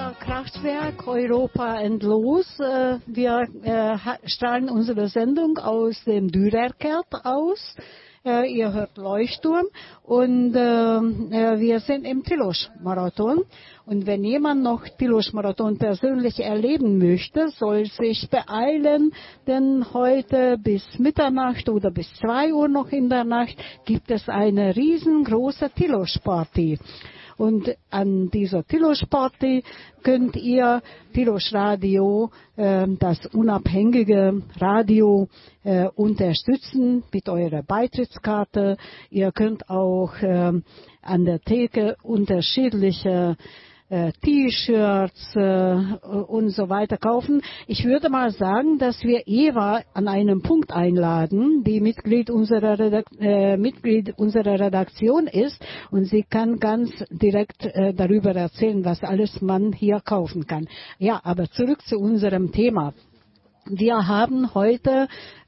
Kraftwerk Europa endlos. Wir strahlen unsere Sendung aus dem Dürerkert aus. Ihr hört Leuchtturm und wir sind im Tilosch-Marathon. Und wenn jemand noch Tilosch-Marathon persönlich erleben möchte, soll sich beeilen, denn heute bis Mitternacht oder bis 2 Uhr noch in der Nacht gibt es eine riesengroße Tilosch-Party. Und an dieser Tilosch-Party könnt ihr Tilosch Radio, das unabhängige Radio, unterstützen mit eurer Beitrittskarte. Ihr könnt auch an der Theke unterschiedliche T-Shirts und so weiter kaufen. Ich würde mal sagen, dass wir Eva an einem Punkt einladen, die Mitglied unserer Redaktion ist, und sie kann ganz direkt darüber erzählen, was alles man hier kaufen kann. Ja, aber zurück zu unserem Thema. Wir haben heute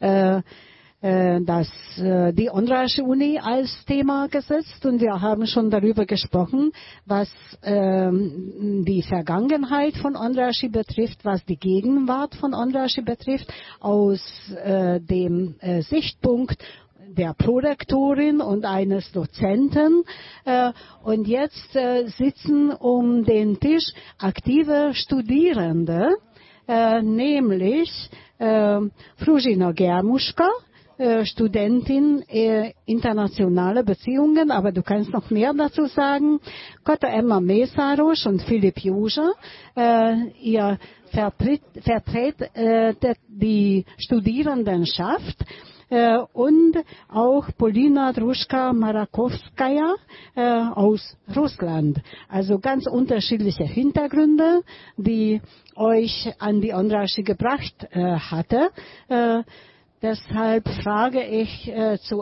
die Ondrasche Uni als Thema gesetzt, und wir haben schon darüber gesprochen, was die Vergangenheit von Ondrasche betrifft, was die Gegenwart von Ondrasche betrifft, aus dem Sichtpunkt der Prorektorin und eines Dozenten. Und jetzt sitzen um den Tisch aktive Studierende, nämlich Fruzsina Germuschka, Studentin internationale Beziehungen, aber du kannst noch mehr dazu sagen. Kata Emma Mesaros und Philipp Jusa. Ihr vertretet die Studierendenschaft. Und auch Polina Druschka-Marakovskaya aus Russland. Also ganz unterschiedliche Hintergründe, die euch an die Ondrasche gebracht hatte. Deshalb frage ich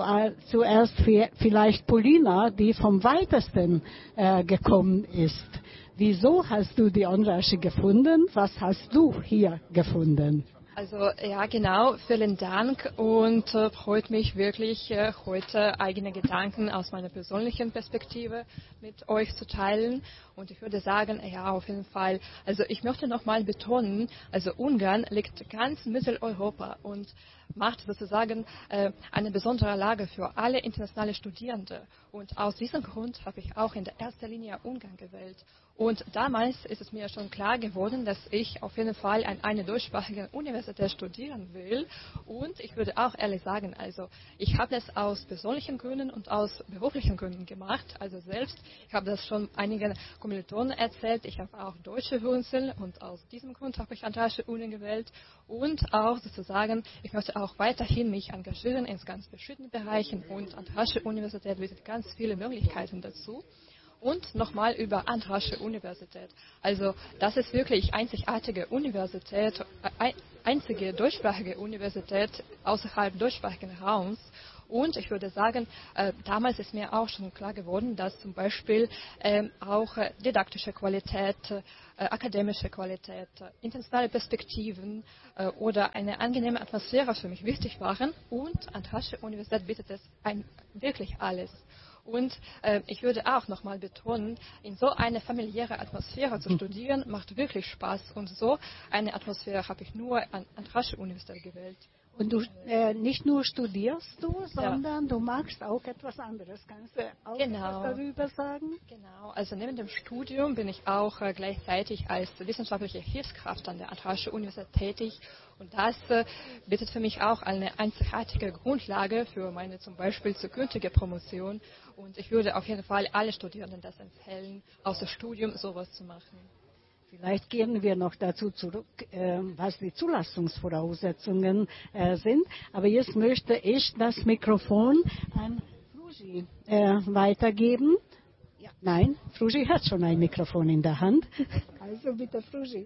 zuerst vielleicht Polina, die vom weitesten gekommen ist. Wieso hast du die Ondrasche gefunden? Was hast du hier gefunden? Also ja, genau, vielen Dank, und freut mich wirklich, heute eigene Gedanken aus meiner persönlichen Perspektive mit euch zu teilen. Und ich würde sagen, ja, auf jeden Fall, also ich möchte nochmal betonen, also Ungarn liegt ganz in Mitteleuropa und macht sozusagen eine besondere Lage für alle internationale Studierende. Und aus diesem Grund habe ich auch in der ersten Linie Ungarn gewählt. Und damals ist es mir schon klar geworden, dass ich auf jeden Fall an einer deutschsprachigen Universität studieren will. Und ich würde auch ehrlich sagen, also ich habe das aus persönlichen Gründen und aus beruflichen Gründen gemacht. Also selbst, ich habe das schon einigen Kommilitonen erzählt, ich habe auch deutsche Wurzeln und aus diesem Grund habe ich Ondrasche Uni gewählt. Und auch sozusagen, ich möchte auch weiterhin mich engagieren in ganz verschiedenen Bereichen, und Ondrasche Universität bietet ganz viele Möglichkeiten dazu. Und nochmal über Ondrasche Universität. Also das ist wirklich einzigartige Universität, einzige deutschsprachige Universität außerhalb deutschsprachigen Raums. Und ich würde sagen, damals ist mir auch schon klar geworden, dass zum Beispiel auch didaktische Qualität, akademische Qualität, internationale Perspektiven oder eine angenehme Atmosphäre für mich wichtig waren. Und Ondrasche Universität bietet es wirklich alles. Und ich würde auch nochmal betonen, in so eine familiäre Atmosphäre zu studieren, macht wirklich Spaß. Und so eine Atmosphäre habe ich nur an Ondrasche Universität gewählt. Und du nicht nur studierst du, sondern du magst auch etwas anderes. Kannst du auch etwas darüber sagen? Genau, also neben dem Studium bin ich auch gleichzeitig als wissenschaftliche Hilfskraft an der Ondrasche Universität tätig. Und das bietet für mich auch eine einzigartige Grundlage für meine zum Beispiel zukünftige Promotion. Und ich würde auf jeden Fall alle Studierenden das empfehlen, aus dem Studium sowas zu machen. Vielleicht gehen wir noch dazu zurück, was die Zulassungsvoraussetzungen sind. Aber jetzt möchte ich das Mikrofon an Fruzsi weitergeben. Ja, nein, Fruzsi hat schon ein Mikrofon in der Hand. Also bitte, Fruzsi.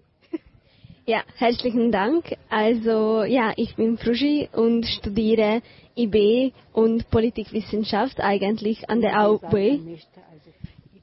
Ja, herzlichen Dank. Also ja, ich bin Fruzsi und studiere IB und Politikwissenschaft eigentlich an der AUB.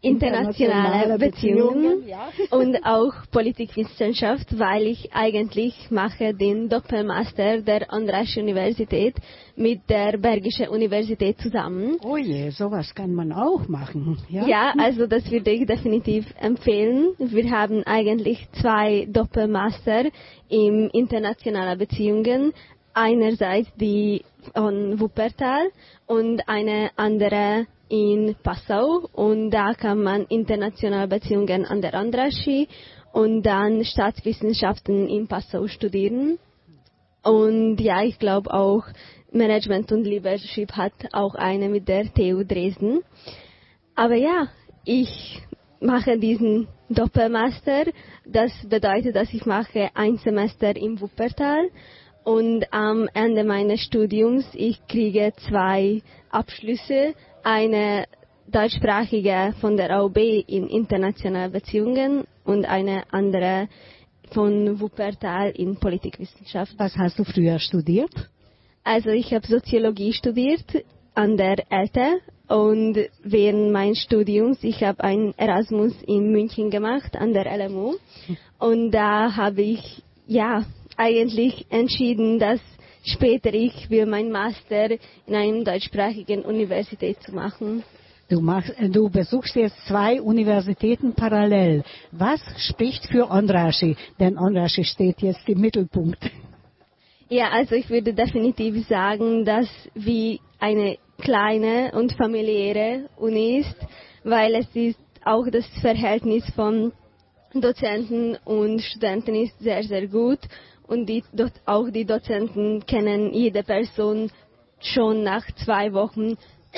internationale Beziehungen ja. und auch Politikwissenschaft, weil ich eigentlich mache den Doppelmaster der Andrássy Universität mit der Bergischen Universität zusammen. Oh je, sowas kann man auch machen. Ja, Ja, also das würde ich definitiv empfehlen. Wir haben eigentlich 2 Doppelmaster in internationalen Beziehungen. Einerseits die von Wuppertal und eine andere in Passau, und da kann man internationale Beziehungen an der Andrássy und dann Staatswissenschaften in Passau studieren. Und ja, ich glaube auch Management und Leadership hat auch eine mit der TU Dresden. Aber ja, ich mache diesen Doppelmaster. Das bedeutet, dass ich mache ein Semester in Wuppertal und am Ende meines Studiums ich kriege 2 Abschlüsse, eine deutschsprachige von der AUB in internationalen Beziehungen und eine andere von Wuppertal in Politikwissenschaft. Was hast du früher studiert? Also ich habe Soziologie studiert an der ELTE und während meines Studiums, ich habe ein Erasmus in München gemacht an der LMU und da habe ich eigentlich entschieden, dass später ich will meinen Master in einer deutschsprachigen Universität zu machen. Du besuchst jetzt 2 Universitäten parallel. Was spricht für Andrássy? Denn Andrássy steht jetzt im Mittelpunkt. Ja, also ich würde definitiv sagen, dass wie eine kleine und familiäre Uni ist, weil es ist auch das Verhältnis von Dozenten und Studenten ist sehr, sehr gut. Und auch die Dozenten kennen jede Person schon nach 2 Wochen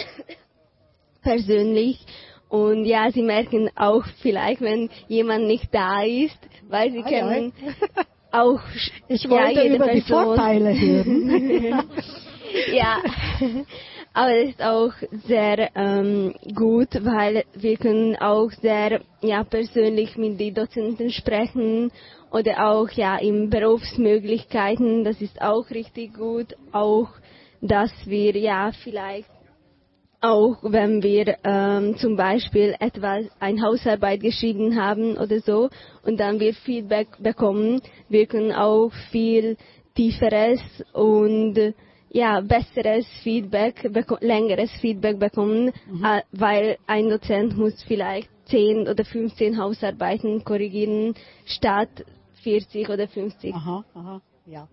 persönlich. Und ja, sie merken auch vielleicht, wenn jemand nicht da ist, weil sie kennen auch ich wollte jede über Person. Die Vorteile hören. Ja, aber es ist auch sehr gut, weil wir können auch sehr persönlich mit den Dozenten sprechen oder auch in Berufsmöglichkeiten, das ist auch richtig gut, auch dass wir vielleicht auch wenn wir zum Beispiel etwas eine Hausarbeit geschrieben haben oder so und dann wir Feedback bekommen, wir können auch viel tieferes und besseres Feedback, längeres Feedback bekommen, weil ein Dozent muss vielleicht 10 oder 15 Hausarbeiten korrigieren statt 40 oder 50. Aha, ja.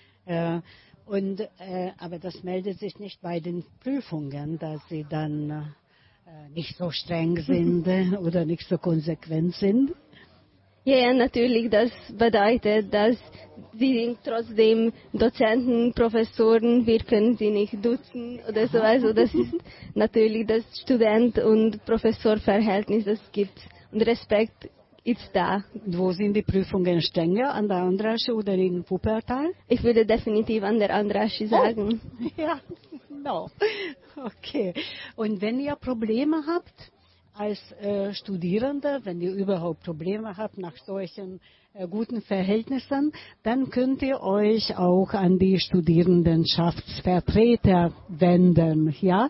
Aber das meldet sich nicht bei den Prüfungen, dass sie dann nicht so streng sind oder nicht so konsequent sind. Ja, natürlich. Das bedeutet, dass sie sind trotzdem Dozenten, Professoren, wir können sie nicht duzen oder so. Also das ist natürlich das Student- und Professorverhältnis, das gibt. Und Respekt ist da. Wo sind die Prüfungen strenger? An der Andrássy oder in Wuppertal? Ich würde definitiv an der Andrássy sagen. Oh, ja, no. Okay. Und wenn ihr Probleme habt als Studierende, wenn ihr überhaupt Probleme habt nach solchen guten Verhältnissen, dann könnt ihr euch auch an die Studierendenschaftsvertreter wenden. Ja,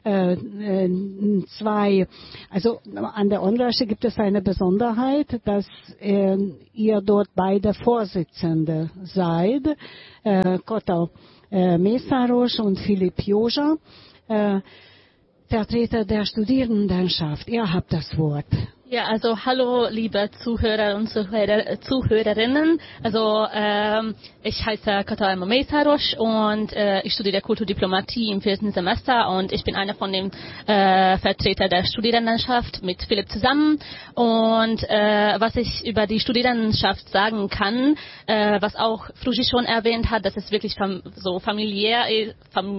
also an der Andrássy gibt es eine Besonderheit, dass ihr dort beide Vorsitzende seid, Kota Mészáros und Filip Józsa, Vertreter der Studierendenschaft. Ihr habt das Wort. Ja, also hallo liebe Zuhörer und Zuhörerinnen. Also ich heiße Kota Mészáros und ich studiere Kulturdiplomatie im 4. Semester und ich bin einer von den Vertretern der Studierendenschaft mit Philipp zusammen. Und was ich über die Studierendenschaft sagen kann, was auch Frushi schon erwähnt hat, dass es wirklich so familiär ist,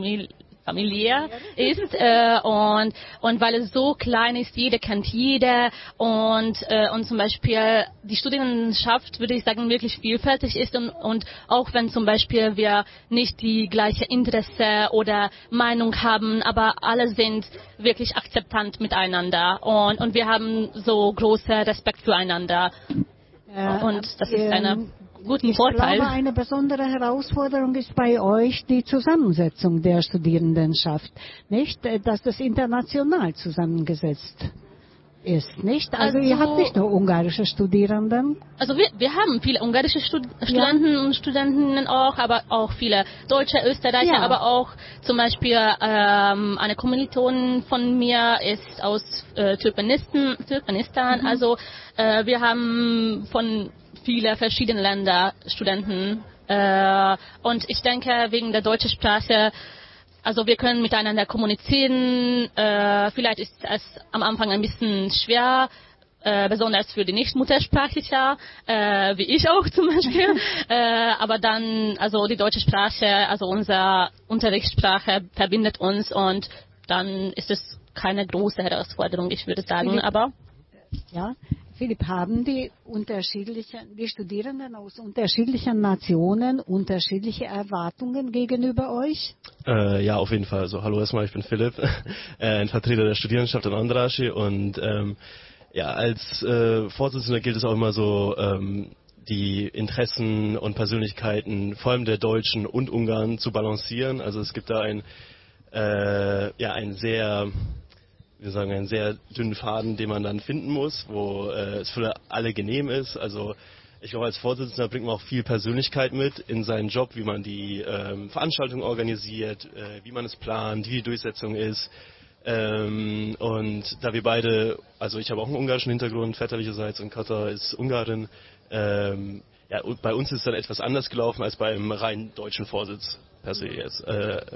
und weil es so klein ist, jeder kennt jeder und zum Beispiel die Studierendenschaft, würde ich sagen, wirklich vielfältig ist und auch wenn zum Beispiel wir nicht die gleiche Interesse oder Meinung haben, aber alle sind wirklich akzeptant miteinander und wir haben so großen Respekt füreinander und das ist ein guten Vorteil. Ich glaube, eine besondere Herausforderung ist bei euch die Zusammensetzung der Studierendenschaft, nicht? Dass das international zusammengesetzt. ist, nicht? Also ihr habt nicht nur ungarische Studierenden. Also wir haben viele ungarische Studenten und Studentinnen auch, aber auch viele Deutsche, Österreicher, aber auch zum Beispiel eine Kommilitonin von mir ist aus Turkmenistan. Also wir haben von vielen verschiedenen Ländern Studenten und ich denke wegen der deutschen Sprache. Also wir können miteinander kommunizieren. Vielleicht ist es am Anfang ein bisschen schwer, besonders für die Nicht-Muttersprachler, wie ich auch zum Beispiel. Aber dann, also die deutsche Sprache, also unsere Unterrichtssprache verbindet uns und dann ist es keine große Herausforderung, ich würde sagen. Philipp, haben die Studierenden aus unterschiedlichen Nationen unterschiedliche Erwartungen gegenüber euch? Ja, auf jeden Fall. Also hallo erstmal, ich bin Philipp, ein Vertreter der Studierendenschaft in Andrássy und als Vorsitzender gilt es auch immer so, die Interessen und Persönlichkeiten vor allem der Deutschen und Ungarn zu balancieren. Also es gibt da einen sehr dünnen Faden, den man dann finden muss, wo es für alle genehm ist. Also ich glaube, als Vorsitzender bringt man auch viel Persönlichkeit mit in seinen Job, wie man die Veranstaltung organisiert, wie man es plant, wie die Durchsetzung ist. Und da wir beide, also ich habe auch einen ungarischen Hintergrund, väterlicherseits, und Katja ist Ungarin, bei uns ist es dann etwas anders gelaufen als beim rein deutschen Vorsitz per se jetzt.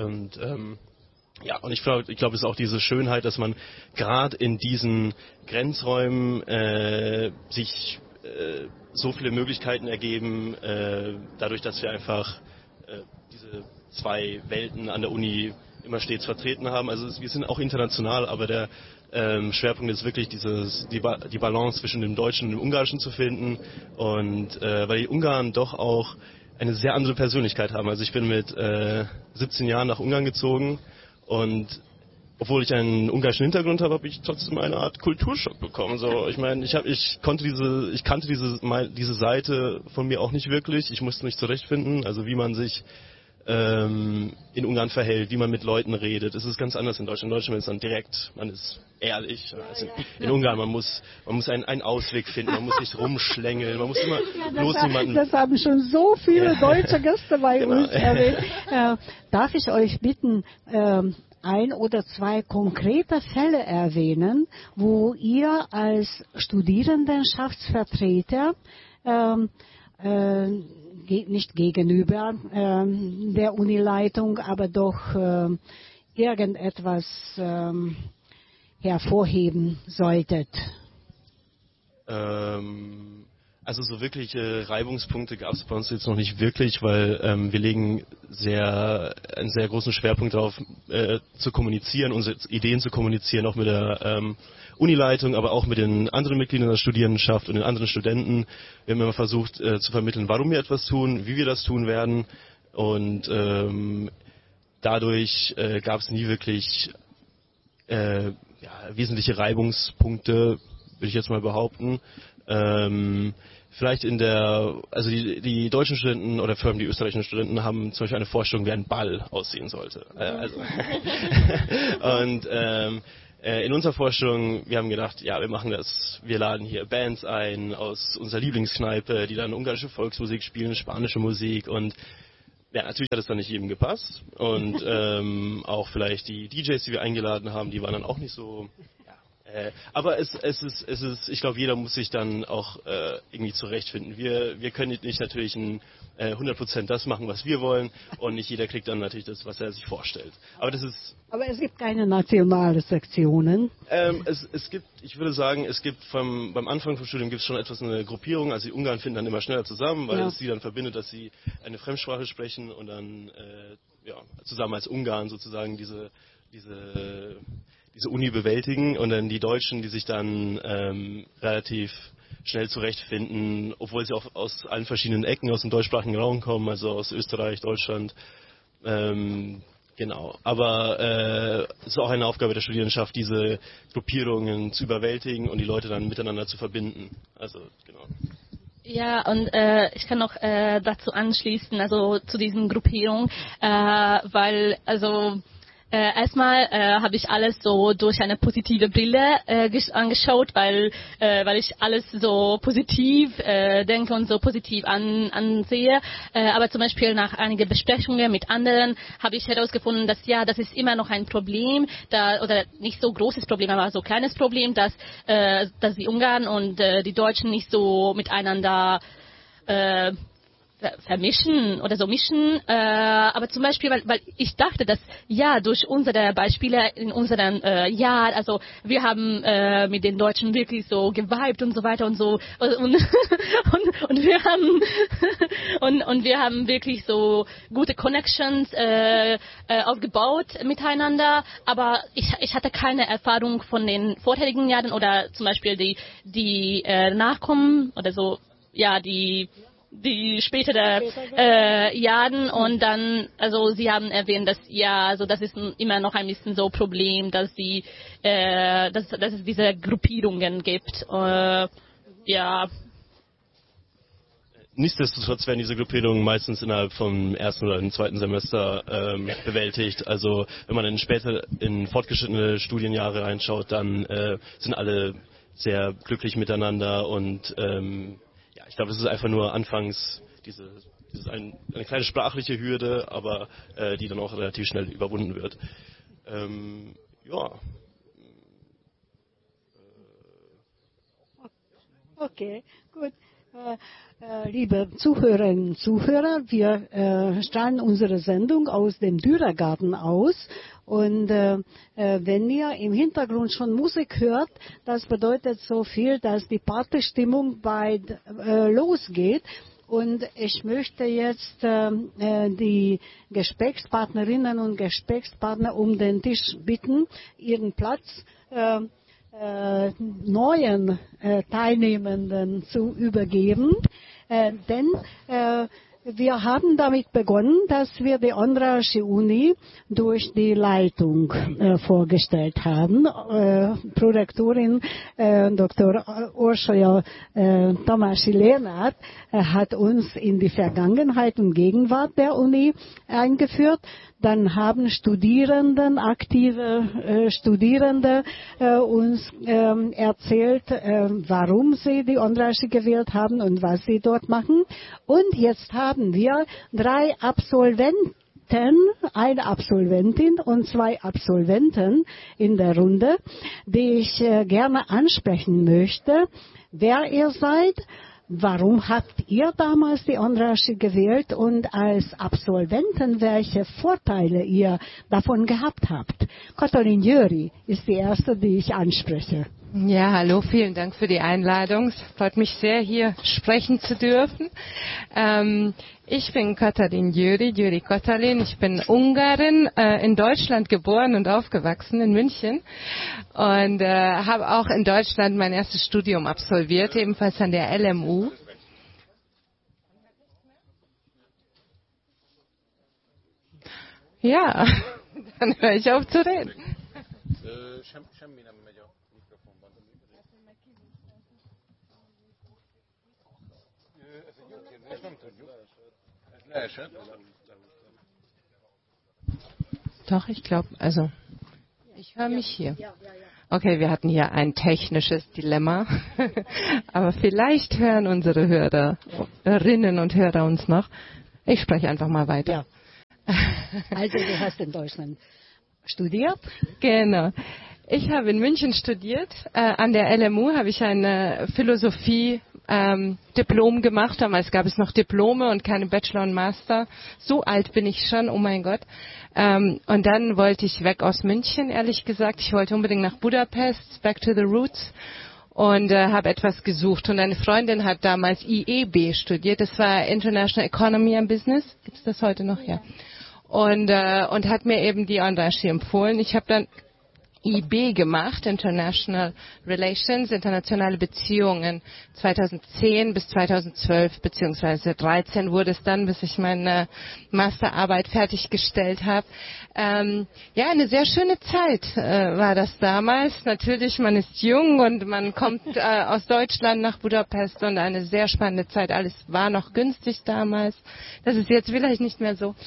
Und ich glaube, es ist auch diese Schönheit, dass man gerade in diesen Grenzräumen sich so viele Möglichkeiten ergeben, dadurch, dass wir einfach diese zwei Welten an der Uni immer stets vertreten haben. Also wir sind auch international, aber der Schwerpunkt ist wirklich die Balance zwischen dem Deutschen und dem Ungarischen zu finden. Und weil die Ungarn doch auch eine sehr andere Persönlichkeit haben. Also ich bin mit 17 Jahren nach Ungarn gezogen. Und obwohl ich einen ungarischen Hintergrund habe, habe ich trotzdem eine Art Kulturschock bekommen. So, ich meine, ich kannte diese Seite von mir auch nicht wirklich. Ich musste mich zurechtfinden, also wie man sich in Ungarn verhält, wie man mit Leuten redet. Es ist ganz anders in Deutschland. In Deutschland ist dann direkt, man ist ehrlich. Also in Ungarn, man muss einen Ausweg finden, man muss nicht rumschlängeln, man muss immer bloß niemanden... Das haben schon so viele deutsche Gäste bei uns erwähnt. Darf ich euch bitten, ein oder zwei konkrete Fälle erwähnen, wo ihr als Studierendenschaftsvertreter nicht gegenüber der Unileitung, aber doch irgendetwas hervorheben solltet? Also so wirkliche Reibungspunkte gab es bei uns jetzt noch nicht wirklich, weil wir legen einen sehr großen Schwerpunkt darauf, zu kommunizieren, unsere Ideen zu kommunizieren, auch mit der Unileitung, aber auch mit den anderen Mitgliedern der Studierendenschaft und den anderen Studenten. Wir haben immer versucht zu vermitteln, warum wir etwas tun, wie wir das tun werden, und dadurch gab es nie wirklich wesentliche Reibungspunkte, würde ich jetzt mal behaupten. Vielleicht also die deutschen Studenten oder vor allem die österreichischen Studenten haben zum Beispiel eine Vorstellung, wie ein Ball aussehen sollte. Und in unserer Vorstellung, wir haben gedacht, wir machen das, wir laden hier Bands ein aus unserer Lieblingskneipe, die dann ungarische Volksmusik spielen, spanische Musik, und natürlich hat es dann nicht jedem gepasst, und auch vielleicht die DJs, die wir eingeladen haben, die waren dann auch nicht so... Aber es ist, ich glaube, jeder muss sich dann auch irgendwie zurechtfinden. Wir können nicht natürlich 100% das machen, was wir wollen, und nicht jeder kriegt dann natürlich das, was er sich vorstellt. Aber es gibt keine nationalen Sektionen. Ich würde sagen, es gibt beim Anfang vom Studium gibt es schon etwas eine Gruppierung. Also die Ungarn finden dann immer schneller zusammen, weil es sie dann verbindet, dass sie eine Fremdsprache sprechen und dann zusammen als Ungarn sozusagen diese Uni bewältigen, und dann die Deutschen, die sich dann relativ schnell zurechtfinden, obwohl sie auch aus allen verschiedenen Ecken aus dem deutschsprachigen Raum kommen, also aus Österreich, Deutschland. Genau. Aber es ist auch eine Aufgabe der Studierendenschaft, diese Gruppierungen zu überwältigen und die Leute dann miteinander zu verbinden. Also, genau. Ja, und ich kann noch dazu anschließen, also zu diesen Gruppierungen, weil, also erstmal habe ich alles so durch eine positive Brille angeschaut, weil ich alles so positiv denke und so positiv ansehe. Aber zum Beispiel nach einigen Besprechungen mit anderen habe ich herausgefunden, dass ja, das ist immer noch ein Problem, oder nicht so großes Problem, aber so kleines Problem, dass die Ungarn und die Deutschen nicht so miteinander vermischen oder so mischen, aber zum Beispiel, weil ich dachte, dass ja durch unsere Beispiele in unseren Jahr, also wir haben mit den Deutschen wirklich so geweibt und so weiter und so und wir haben und wir haben wirklich so gute Connections aufgebaut miteinander, aber ich hatte keine Erfahrung von den vorherigen Jahren oder zum Beispiel die Nachkommen oder so, ja, die spätere Jahren und dann, also Sie haben erwähnt, dass ja, also das ist immer noch ein bisschen so Problem, dass es diese Gruppierungen gibt. Ja. Nichtsdestotrotz werden diese Gruppierungen meistens innerhalb vom ersten oder im zweiten Semester bewältigt. Also wenn man später in fortgeschrittene Studienjahre reinschaut, dann sind alle sehr glücklich miteinander und ich glaube, es ist einfach nur anfangs eine kleine sprachliche Hürde, aber die dann auch relativ schnell überwunden wird. Ja. Okay, gut. Liebe Zuhörerinnen und Zuhörer, wir strahlen unsere Sendung aus dem Dürergarten aus. Und wenn ihr im Hintergrund schon Musik hört, das bedeutet so viel, dass die Partystimmung bald losgeht. Und ich möchte jetzt die Gesprächspartnerinnen und Gesprächspartner um den Tisch bitten, ihren Platz neuen Teilnehmenden zu übergeben. Denn wir haben damit begonnen, dass wir die Andrassy Uni durch die Leitung vorgestellt haben. Prorektorin Dr. Orsolya Tamási Lénárd hat uns in die Vergangenheit und Gegenwart der Uni eingeführt. Dann haben aktive Studierende uns erzählt, warum sie die Andrassy gewählt haben und was sie dort machen. Und jetzt haben wir 3 Absolventen, eine Absolventin und 2 Absolventen in der Runde, die ich gerne ansprechen möchte. Wer ihr seid, warum habt ihr damals die Andrassy gewählt und als Absolventen, welche Vorteile ihr davon gehabt habt? Katalin Győri ist die erste, die ich anspreche. Ja, hallo, vielen Dank für die Einladung. Es freut mich sehr, hier sprechen zu dürfen. Ich bin Katalin Győri Katalin. Ich bin Ungarin, in Deutschland geboren und aufgewachsen, in München. Und habe auch in Deutschland mein erstes Studium absolviert, ebenfalls an der LMU. Ja, dann höre ich auf zu reden. Doch, ich glaube, also ich höre mich hier. Okay, wir hatten hier ein technisches Dilemma, aber vielleicht hören unsere Hörerinnen und Hörer uns noch. Ich spreche einfach mal weiter. Ja. Also du hast in Deutschland studiert? Genau. Ich habe in München studiert. An der LMU habe ich eine Philosophie Diplom gemacht. Damals gab es noch Diplome und keine Bachelor und Master. So alt bin ich schon, oh mein Gott. Und dann wollte ich weg aus München, ehrlich gesagt. Ich wollte unbedingt nach Budapest, back to the roots. Und habe etwas gesucht. Und eine Freundin hat damals IEB studiert. Das war International Economy and Business. Gibt es das heute noch? Ja. Und hat mir eben die Andrassy empfohlen. Ich habe dann IB gemacht, International Relations, internationale Beziehungen, 2010 bis 2012 beziehungsweise 2013 wurde es dann, bis ich meine Masterarbeit fertiggestellt habe. Ja, eine sehr schöne Zeit war das damals. Natürlich, man ist jung und man kommt aus Deutschland nach Budapest und eine sehr spannende Zeit. Alles war noch günstig damals. Das ist jetzt vielleicht nicht mehr so.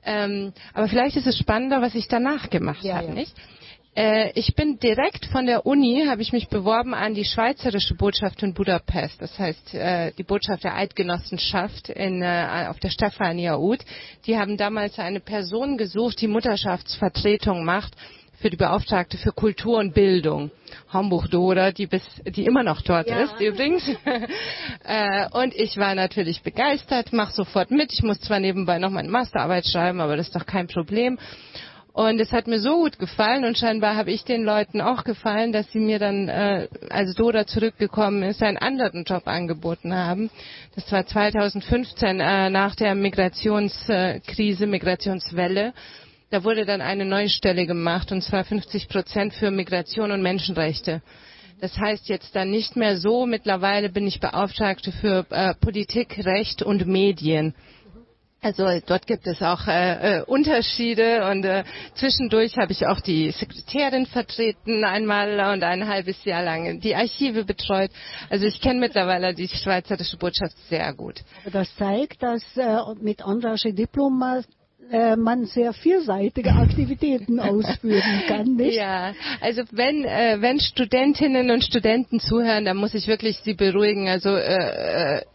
Aber vielleicht ist es spannender, was ich danach gemacht habe, nicht? Ich bin direkt von der Uni, habe ich mich beworben an die Schweizerische Botschaft in Budapest. Das heißt, die Botschaft der Eidgenossenschaft auf der Stefania-Ud. Die haben damals eine Person gesucht, die Mutterschaftsvertretung macht für die Beauftragte für Kultur und Bildung. Hamburg-Dora, die immer noch dort ist übrigens. Und ich war natürlich begeistert, mach sofort mit. Ich muss zwar nebenbei noch meine Masterarbeit schreiben, aber das ist doch kein Problem. Und es hat mir so gut gefallen und scheinbar habe ich den Leuten auch gefallen, dass sie mir dann, als Dora zurückgekommen ist, einen anderen Job angeboten haben. Das war 2015 nach der Migrationswelle. Da wurde dann eine neue Stelle gemacht, und zwar 50% für Migration und Menschenrechte. Das heißt jetzt dann nicht mehr so, mittlerweile bin ich Beauftragte für Politik, Recht und Medien. Also dort gibt es auch Unterschiede, und zwischendurch habe ich auch die Sekretärin vertreten einmal und ein halbes Jahr lang die Archive betreut. Also ich kenne mittlerweile die Schweizerische Botschaft sehr gut. Das zeigt, dass mit Andraschi Diplom man sehr vielseitige Aktivitäten ausführen kann, nicht? Ja, also wenn Studentinnen und Studenten zuhören, dann muss ich wirklich sie beruhigen. Also der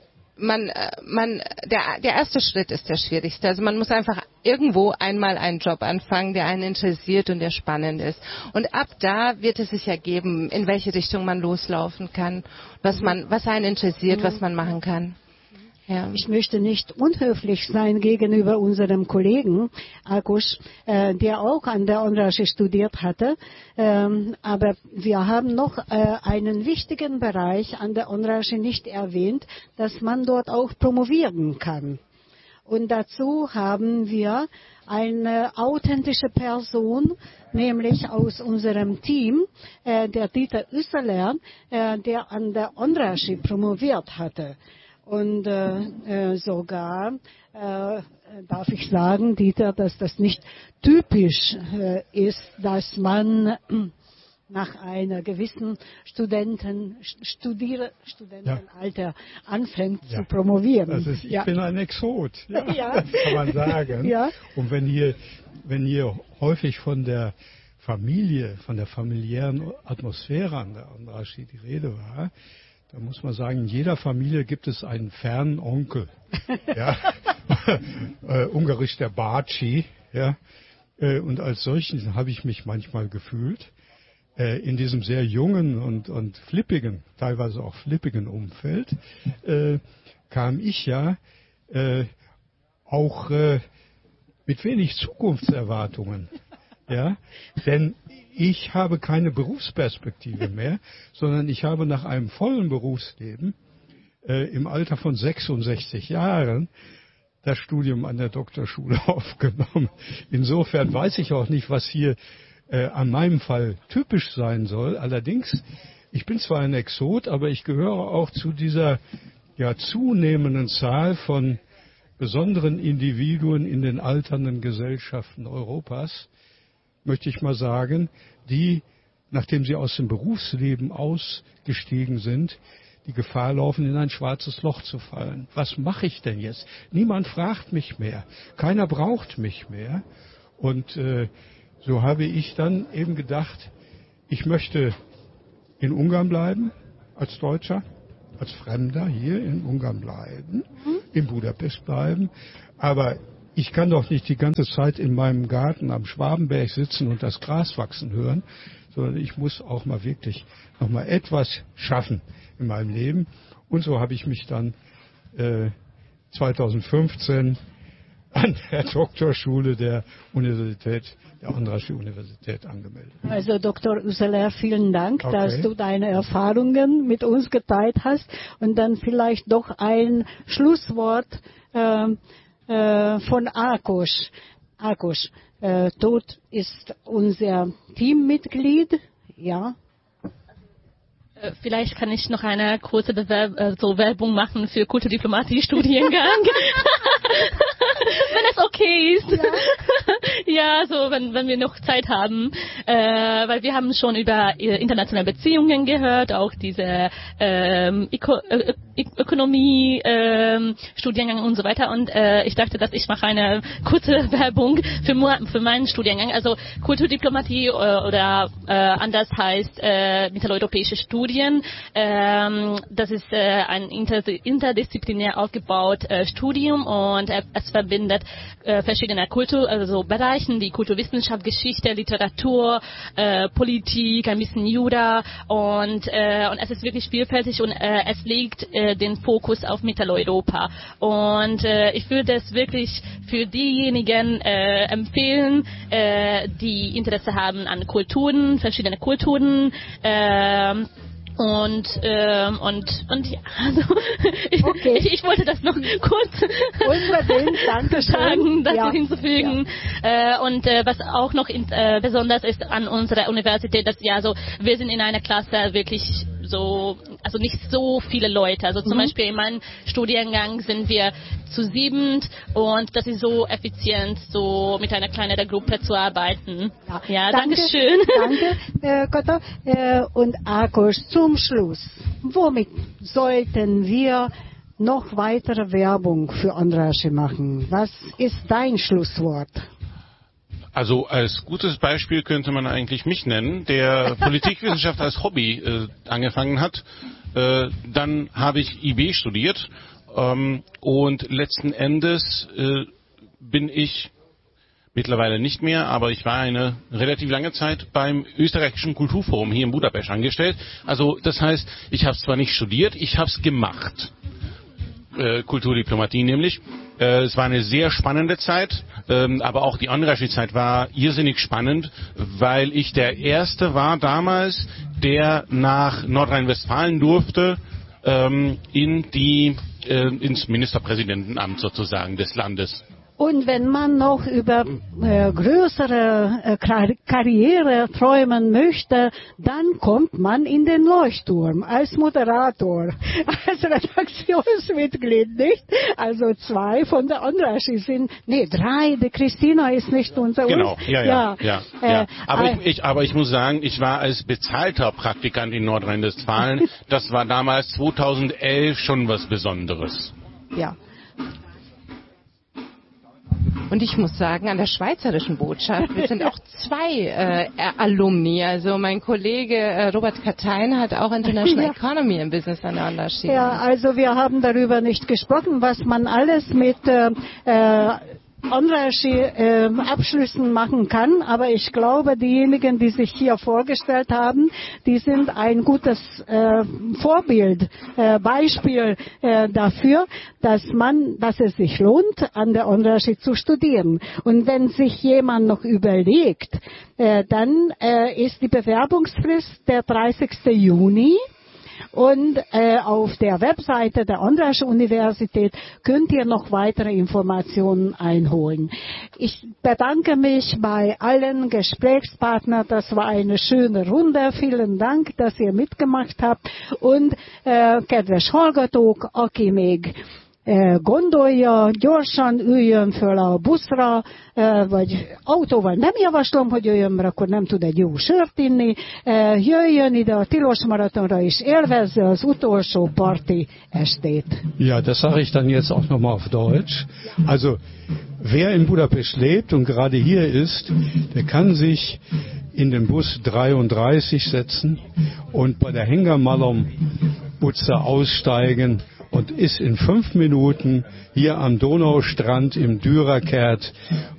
erste Schritt ist der schwierigste. Also man muss einfach irgendwo einmal einen Job anfangen, der einen interessiert und der spannend ist. Und ab da wird es sich ergeben, in welche Richtung man loslaufen kann, was einen interessiert, was man machen kann. Ja. Ich möchte nicht unhöflich sein gegenüber unserem Kollegen Akush, der auch an der Andraschi studiert hatte. Aber wir haben noch einen wichtigen Bereich an der Andraschi nicht erwähnt, dass man dort auch promovieren kann. Und dazu haben wir eine authentische Person, nämlich aus unserem Team, der Dieter Üsseler, der an der Andraschi promoviert hatte. Und sogar darf ich sagen, Dieter, dass das nicht typisch ist, dass man nach einer gewissen Studentenalter anfängt zu promovieren. Ich bin ein Exot, das kann man sagen. Ja. Und wenn hier häufig von der Familie, von der familiären Atmosphäre an der Andraschi die Rede war, da muss man sagen, in jeder Familie gibt es einen fernen Onkel. Ungarisch der Bácsi. Und als solchen habe ich mich manchmal gefühlt. In diesem sehr jungen und flippigen, teilweise auch flippigen Umfeld, kam ich auch mit wenig Zukunftserwartungen. Denn ich habe keine Berufsperspektive mehr, sondern ich habe nach einem vollen Berufsleben im Alter von 66 Jahren das Studium an der Doktorschule aufgenommen. Insofern weiß ich auch nicht, was hier an meinem Fall typisch sein soll. Allerdings, ich bin zwar ein Exot, aber ich gehöre auch zu dieser zunehmenden Zahl von besonderen Individuen in den alternden Gesellschaften Europas, möchte ich mal sagen, die, nachdem sie aus dem Berufsleben ausgestiegen sind, die Gefahr laufen, in ein schwarzes Loch zu fallen. Was mache ich denn jetzt? Niemand fragt mich mehr. Keiner braucht mich mehr. Und so habe ich dann eben gedacht, ich möchte in Ungarn bleiben, als Deutscher, als Fremder hier in Ungarn bleiben, in Budapest bleiben, aber ich kann doch nicht die ganze Zeit in meinem Garten am Schwabenberg sitzen und das Gras wachsen hören, sondern ich muss auch mal wirklich noch mal etwas schaffen in meinem Leben. Und so habe ich mich dann 2015 an der Doktorschule der Andraschi Universität angemeldet. Also Dr. Üsseler, vielen Dank, dass du deine Erfahrungen mit uns geteilt hast. Und dann vielleicht doch ein Schlusswort von Akush. Akush, dort ist unser Teammitglied, ja. Vielleicht kann ich noch eine kurze Werbung machen für Kulturdiplomatie-Studiengang. wenn es okay ist. Ja, so wenn wir noch Zeit haben, weil wir haben schon über internationale Beziehungen gehört, auch diese Ökonomie, Studiengang und so weiter. Und ich dachte, dass ich mache eine kurze Werbung für meinen Studiengang. Also Kulturdiplomatie oder anders heißt mitteleuropäische Studien. Das ist ein interdisziplinär aufgebaut Studium und es verbindet verschiedene also Bereichen wie Kulturwissenschaft, Geschichte, Literatur, Politik, ein bisschen Jura und es ist wirklich vielfältig und es legt den Fokus auf Mitteleuropa. Und ich würde es wirklich für diejenigen empfehlen, die Interesse haben an Kulturen, verschiedene Kulturen. Und ja, also ich wollte das noch kurz sagen, dazu hinzufügen. Ja. Und was auch noch besonders ist an unserer Universität, dass ja so wir sind in einer Klasse wirklich so, also nicht so viele Leute. Also zum Beispiel in meinem Studiengang sind wir zu 7 und das ist so effizient, so mit einer kleineren Gruppe zu arbeiten. Ja, danke schön. Danke, Koto. Und Akos, zum Schluss, womit sollten wir noch weitere Werbung für Andrassy machen? Was ist dein Schlusswort? Also als gutes Beispiel könnte man eigentlich mich nennen, der Politikwissenschaft als Hobby angefangen hat. Dann habe ich IB studiert und letzten Endes bin ich mittlerweile nicht mehr, aber ich war eine relativ lange Zeit beim österreichischen Kulturforum hier in Budapest angestellt. Also das heißt, ich habe es zwar nicht studiert, ich habe es gemacht. Kulturdiplomatie nämlich. Es war eine sehr spannende Zeit, aber auch die Andrassy-Zeit war irrsinnig spannend, weil ich der Erste war damals, der nach Nordrhein-Westfalen durfte, ins Ministerpräsidentenamt sozusagen des Landes. Und wenn man noch über größere Karriere träumen möchte, dann kommt man in den Leuchtturm als Moderator, als Redaktionsmitglied, nicht? Also 2 von der Andrassy sind, 3, die Christina ist nicht unter uns. Genau, ja. Aber ich muss sagen, ich war als bezahlter Praktikant in Nordrhein-Westfalen, das war damals 2011 schon was Besonderes. Ja. Und ich muss sagen, an der Schweizerischen Botschaft, wir sind auch 2 Alumni. Also mein Kollege Robert Katein hat auch International Economy and Business an der Andrassy. Ja, also wir haben darüber nicht gesprochen, was man alles mit Andrassy Abschlüssen machen kann, aber ich glaube, diejenigen, die sich hier vorgestellt haben, die sind ein gutes Vorbild, Beispiel dafür, dass es sich lohnt, an der Andrassy zu studieren. Und wenn sich jemand noch überlegt, dann ist die Bewerbungsfrist der 30. Juni. Und auf der Webseite der Andrassy Universität könnt ihr noch weitere Informationen einholen. Ich bedanke mich bei allen Gesprächspartnern. Das war eine schöne Runde. Vielen Dank, dass ihr mitgemacht habt. Und kedves hallgatók, aki még gondolja, gyorsan üljön föl a buszra, vagy autóval nem javaslom, hogy jöjjön, mert akkor nem tud egy jó sört inni. Jöjjön ide a Tilos Marathonra és élvezze az utolsó parti estét. Ja, das sage ich dann jetzt auch nochmal auf Deutsch. Also, wer in Budapest lebt und gerade hier ist, der kann sich in den Bus 33 setzen und bei der Hengermalom Utca aussteigen und ist in 5 Minuten hier am Donaustrand im Dürerkert